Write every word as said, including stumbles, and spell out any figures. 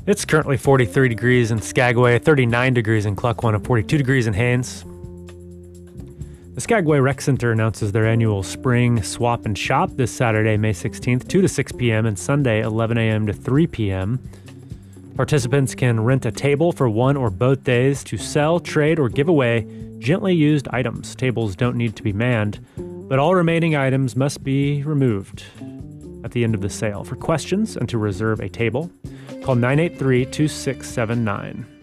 It's currently forty-three degrees in Skagway, thirty-nine degrees in Klukwan, and forty-two degrees in Haines. The Skagway Rec Center announces their annual Spring Swap and Shop this Saturday, May sixteenth, two to six p.m. and Sunday, eleven a.m. to three p.m. Participants can rent a table for one or both days to sell, trade, or give away gently used items. Tables don't need to be manned, but all remaining items must be removed at the end of the sale. For questions and to reserve a table, call nine eight three, two six seven nine.